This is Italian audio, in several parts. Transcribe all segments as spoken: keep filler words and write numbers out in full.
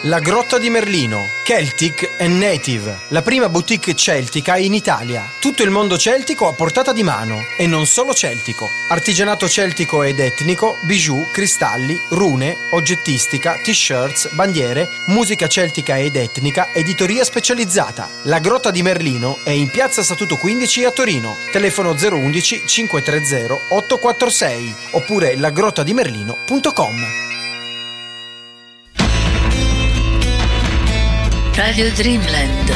La Grotta di Merlino, Celtic and Native, la prima boutique celtica in Italia. Tutto il mondo celtico a portata di mano, e non solo celtico. Artigianato celtico ed etnico, bijou, cristalli, rune, oggettistica, t-shirts, bandiere, musica celtica ed etnica, editoria specializzata. La Grotta di Merlino è in piazza Statuto quindici a Torino. Telefono zero uno uno cinque tre zero otto quattro sei oppure lagrottadimerlino punto com. Radio Dreamland.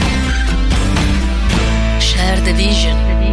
Share the vision.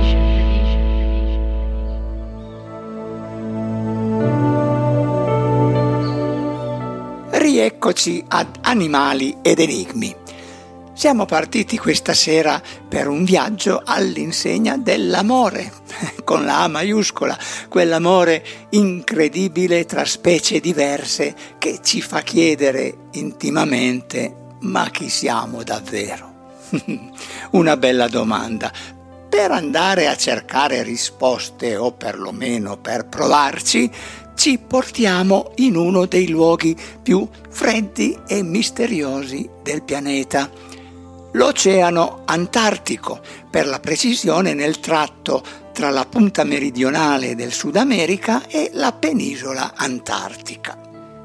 Rieccoci ad Animali ed Enigmi. Siamo partiti questa sera per un viaggio all'insegna dell'amore, con la A maiuscola, quell'amore incredibile tra specie diverse che ci fa chiedere intimamente: ma chi siamo davvero? Una bella domanda. Per andare a cercare risposte, o perlomeno per provarci, ci portiamo in uno dei luoghi più freddi e misteriosi del pianeta. L'Oceano Antartico, per la precisione nel tratto tra la punta meridionale del Sud America e la penisola antartica.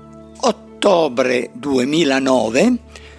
Ottobre duemilanove.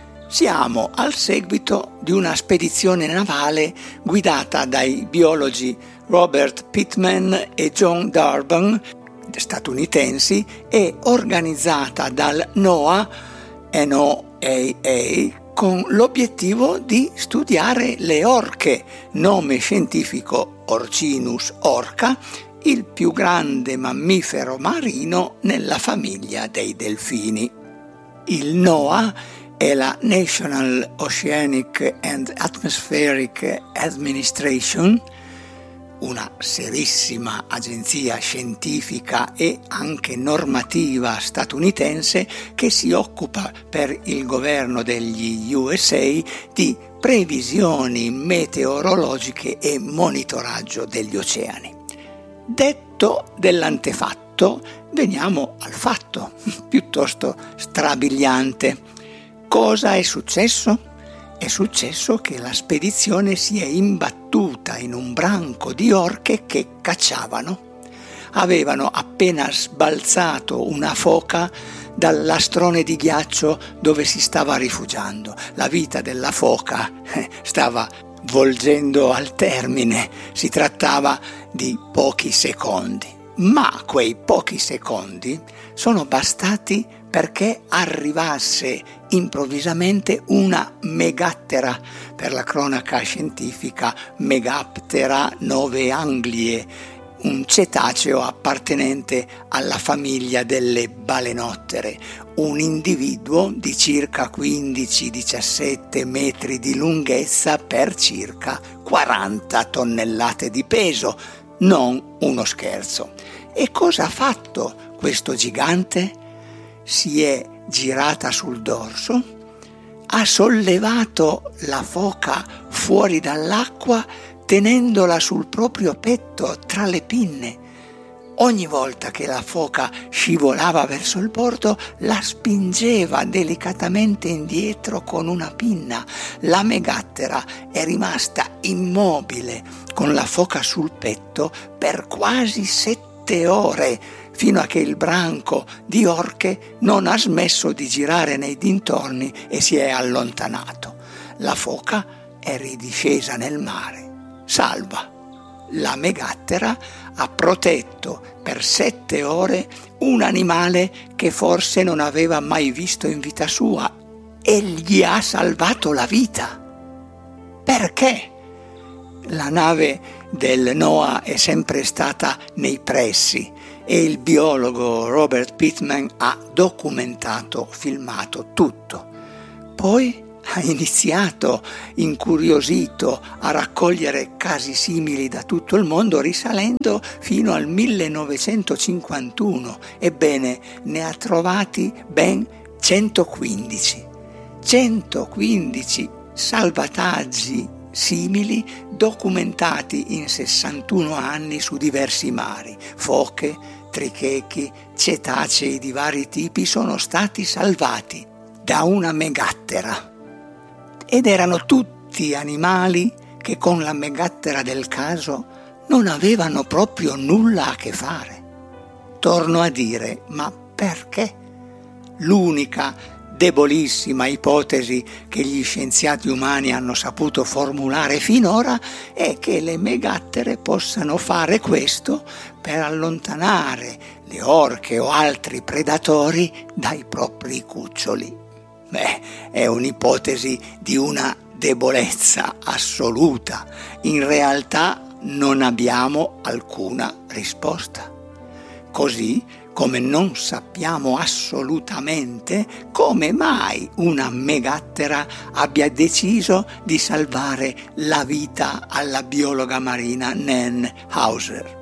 Siamo al seguito di una spedizione navale guidata dai biologi Robert Pittman e John Durban, statunitensi, e organizzata dal NOAA, N O A A, con l'obiettivo di studiare le orche, nome scientifico Orcinus orca, il più grande mammifero marino nella famiglia dei delfini. Il NOAA è la National Oceanic and Atmospheric Administration, una serissima agenzia scientifica e anche normativa statunitense che si occupa per il governo degli U S A di previsioni meteorologiche e monitoraggio degli oceani. Detto dell'antefatto, veniamo al fatto, piuttosto strabiliante. Cosa è successo? È successo che la spedizione si è imbattuta in un branco di orche che cacciavano. Avevano appena sbalzato una foca dall'astrone di ghiaccio dove si stava rifugiando. La vita della foca stava volgendo al termine, si trattava di pochi secondi. Ma quei pochi secondi sono bastati perché arrivasse improvvisamente una megattera, per la cronaca scientifica Megaptera novaeanglie, un cetaceo appartenente alla famiglia delle balenottere, un individuo di circa quindici diciassette metri di lunghezza per circa quaranta tonnellate di peso, non uno scherzo. E cosa ha fatto questo gigante? Si è girata sul dorso, ha sollevato la foca fuori dall'acqua tenendola sul proprio petto tra le pinne. Ogni volta che la foca scivolava verso il bordo, la spingeva delicatamente indietro con una pinna. La megattera è rimasta immobile con la foca sul petto per quasi sette ore, fino a che il branco di orche non ha smesso di girare nei dintorni e si è allontanato. La foca è ridiscesa nel mare, salva. La megattera ha protetto per sette ore un animale che forse non aveva mai visto in vita sua e gli ha salvato la vita. Perché? La nave del NOAA è sempre stata nei pressi e il biologo Robert Pittman ha documentato, filmato tutto. Poi ha iniziato, incuriosito, a raccogliere casi simili da tutto il mondo, risalendo fino al millenovecentocinquantuno. Ebbene, ne ha trovati ben centoquindici. centoquindici salvataggi simili documentati in sessantuno anni su diversi mari. Foche, trichechi, cetacei di vari tipi sono stati salvati da una megattera. Ed erano tutti animali che con la megattera del caso non avevano proprio nulla a che fare. Torno a dire, ma perché? L'unica debolissima ipotesi che gli scienziati umani hanno saputo formulare finora è che le megattere possano fare questo per allontanare le orche o altri predatori dai propri cuccioli. Beh, è un'ipotesi di una debolezza assoluta. In realtà non abbiamo alcuna risposta. Così come non sappiamo assolutamente come mai una megattera abbia deciso di salvare la vita alla biologa marina Nan Hauser.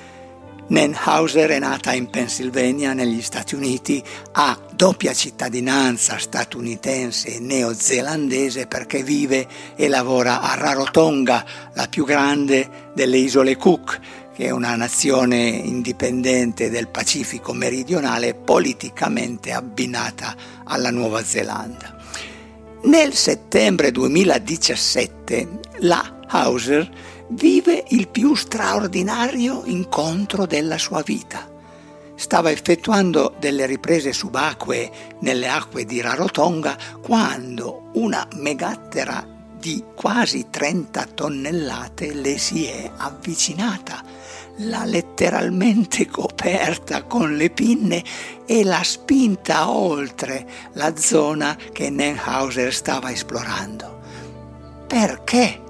Nan Hauser è nata in Pennsylvania, negli Stati Uniti, ha doppia cittadinanza statunitense e neozelandese perché vive e lavora a Rarotonga, la più grande delle isole Cook, che è una nazione indipendente del Pacifico meridionale politicamente abbinata alla Nuova Zelanda. Nel settembre duemiladiciassette la Hauser vive il più straordinario incontro della sua vita. Stava effettuando delle riprese subacquee nelle acque di Rarotonga quando una megattera di quasi trenta tonnellate le si è avvicinata, l'ha letteralmente coperta con le pinne e l'ha spinta oltre la zona che Nan Hauser stava esplorando. Perché?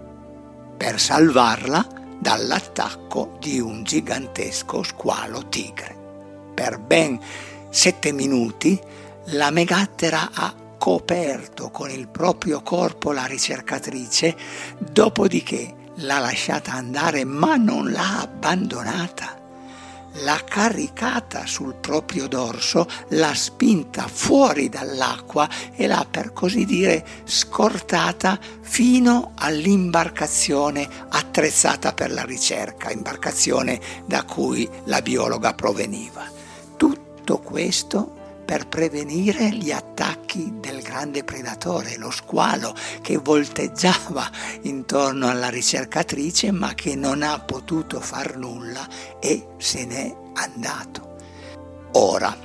Per salvarla dall'attacco di un gigantesco squalo tigre. Per ben sette minuti la megattera ha coperto con il proprio corpo la ricercatrice, dopodiché l'ha lasciata andare ma non l'ha abbandonata. L'ha caricata sul proprio dorso, l'ha spinta fuori dall'acqua e l'ha, per così dire, scortata fino all'imbarcazione attrezzata per la ricerca, imbarcazione da cui la biologa proveniva. Tutto questo per prevenire gli attacchi del grande predatore, lo squalo, che volteggiava intorno alla ricercatrice ma che non ha potuto far nulla e se n'è andato. Ora,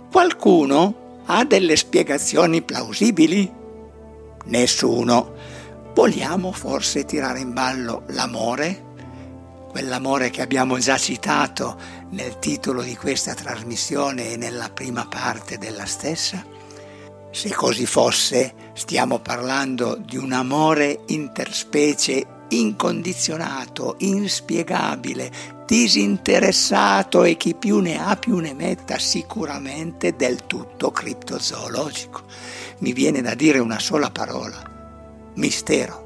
qualcuno ha delle spiegazioni plausibili? Nessuno. Vogliamo forse tirare in ballo l'amore? Quell'amore che abbiamo già citato nel titolo di questa trasmissione e nella prima parte della stessa? Se così fosse, stiamo parlando di un amore interspecie incondizionato, inspiegabile, disinteressato e chi più ne ha più ne metta, sicuramente del tutto criptozoologico. Mi viene da dire una sola parola: mistero.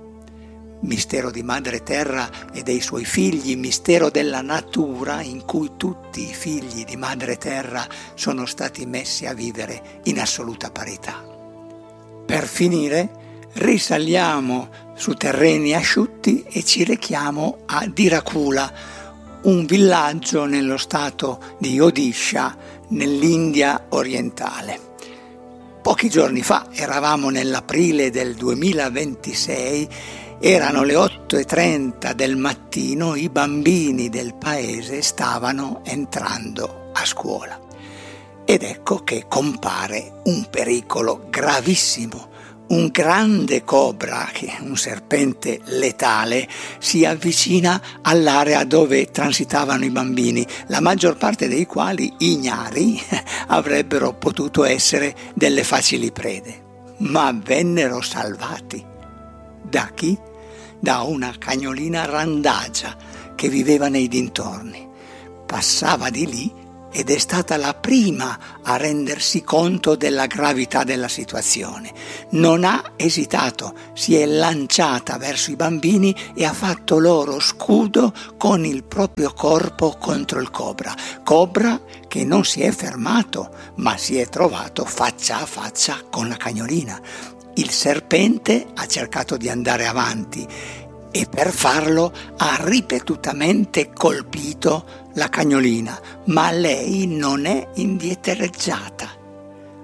Mistero di Madre Terra e dei suoi figli, mistero della natura in cui tutti i figli di Madre Terra sono stati messi a vivere in assoluta parità. Per finire, risaliamo su terreni asciutti e ci rechiamo a Dirakula, un villaggio nello stato di Odisha, nell'India orientale. Pochi giorni fa, eravamo nell'aprile del duemilaventisei, erano le otto e trenta del mattino, i bambini del paese stavano entrando a scuola. Ed ecco che compare un pericolo gravissimo. Un grande cobra, che è un serpente letale, si avvicina all'area dove transitavano i bambini, la maggior parte dei quali ignari avrebbero potuto essere delle facili prede. Ma vennero salvati. Da chi? Da una cagnolina randagia che viveva nei dintorni. Passava di lì ed è stata la prima a rendersi conto della gravità della situazione. Non ha esitato, si è lanciata verso i bambini e ha fatto loro scudo con il proprio corpo contro il cobra. Cobra che non si è fermato, ma si è trovato faccia a faccia con la cagnolina. Il serpente ha cercato di andare avanti e per farlo ha ripetutamente colpito la cagnolina, ma lei non è indietreggiata.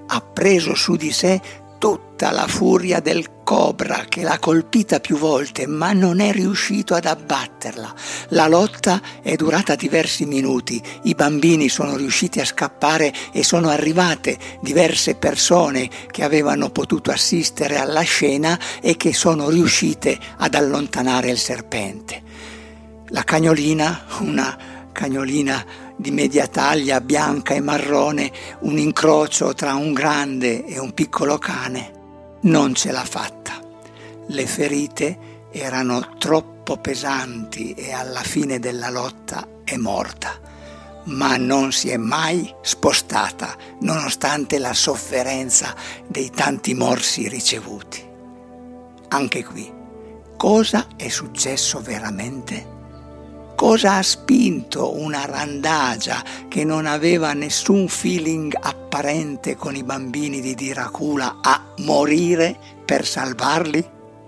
ha preso su di sé tutta la furia del cobra che l'ha colpita più volte, ma non è riuscito ad abbatterla. La lotta è durata diversi minuti, i bambini sono riusciti a scappare e sono arrivate diverse persone che avevano potuto assistere alla scena e che sono riuscite ad allontanare il serpente. La cagnolina, una cagnolina di media taglia, bianca e marrone, un incrocio tra un grande e un piccolo cane, non ce l'ha fatta. Le ferite erano troppo pesanti e alla fine della lotta è morta, ma non si è mai spostata nonostante la sofferenza dei tanti morsi ricevuti. Anche qui, cosa è successo veramente? Cosa ha spinto una randagia che non aveva nessun feeling apparente con i bambini di Dracula a morire per salvarli?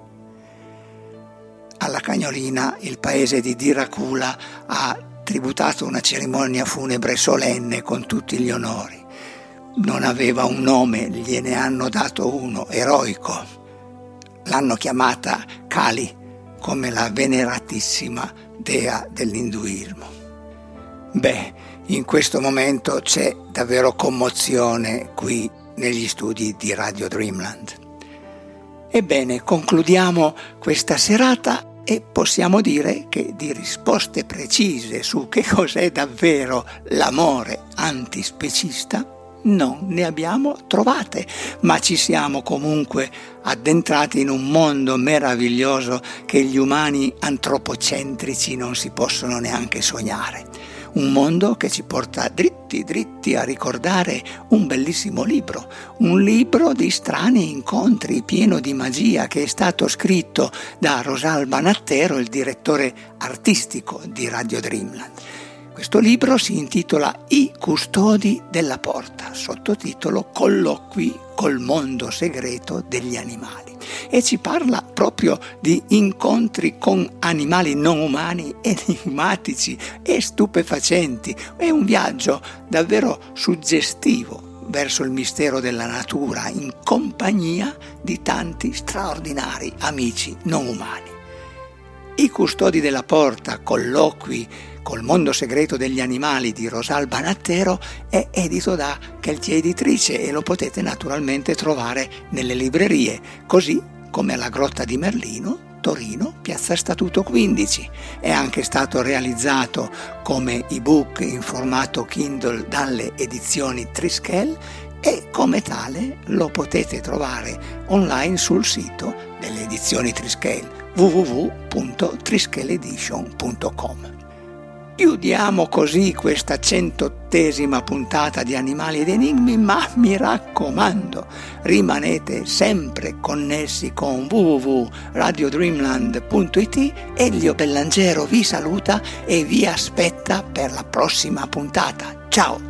Alla cagnolina il paese di Dracula ha tributato una cerimonia funebre solenne con tutti gli onori. Non aveva un nome, gliene hanno dato uno, eroico. L'hanno chiamata Kali, come la veneratissima dea dell'induismo. Beh, in questo momento c'è davvero commozione qui negli studi di Radio Dreamland. Ebbene, concludiamo questa serata e possiamo dire che di risposte precise su che cos'è davvero l'amore antispecista non ne abbiamo trovate, ma ci siamo comunque addentrati in un mondo meraviglioso che gli umani antropocentrici non si possono neanche sognare. Un mondo che ci porta dritti dritti a ricordare un bellissimo libro, un libro di strani incontri pieno di magia che è stato scritto da Rosalba Nattero, il direttore artistico di Radio Dreamland. Questo libro si intitola I custodi della porta, sottotitolo Colloqui col mondo segreto degli animali, e ci parla proprio di incontri con animali non umani enigmatici e stupefacenti. È un viaggio davvero suggestivo verso il mistero della natura in compagnia di tanti straordinari amici non umani. I custodi della porta, colloqui col mondo segreto degli animali di Rosalba Nattero è edito da Keltie Editrice e lo potete naturalmente trovare nelle librerie, così come alla Grotta di Merlino, Torino, Piazza Statuto quindici. È anche stato realizzato come ebook in formato Kindle dalle edizioni Triskel e come tale lo potete trovare online sul sito delle edizioni Triskel w w w punto triskel edition punto com. Chiudiamo così questa centottesima puntata di Animali ed Enigmi, ma mi raccomando, rimanete sempre connessi con w w w punto radio dreamland punto i t. Elio Bellangero vi saluta e vi aspetta per la prossima puntata. Ciao!